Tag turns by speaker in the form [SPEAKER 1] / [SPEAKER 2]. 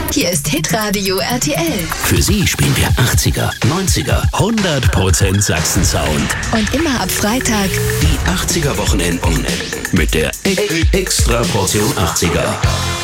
[SPEAKER 1] Hier ist Hitradio RTL.
[SPEAKER 2] Für Sie spielen wir 80er, 90er, 100% Sachsen-Sound.
[SPEAKER 1] Und immer ab Freitag
[SPEAKER 2] Die 80er-Wochenenden mit der Extra-Portion 80er.